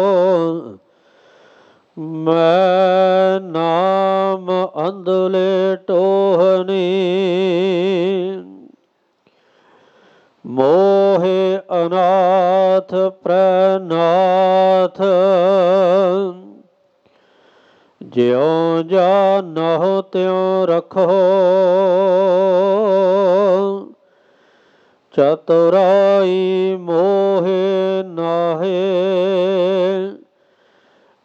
ਮੈਂ ਨਾਮ ਅੰਧਲੇ ਟੋਹਨੀ, ਮੋਹਿ ਅਨਾਥ ਪ੍ਰਨਾਥ। ਜਿਉ ਜਾਨਹੁ ਤਿਉ ਰਖੋ, ਚਤੁਰਾਈ ਮੋਹਿ ਨਾਹੇ।